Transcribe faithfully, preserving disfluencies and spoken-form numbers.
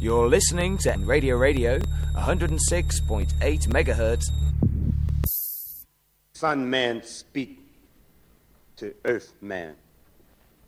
You're listening to Radio Radio, one hundred six point eight megahertz. Sun man speak to earth man.